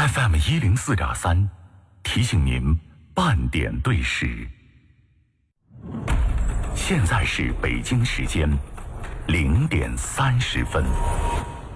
FM 104.3，提醒您半点对时。现在是北京时间0点30分。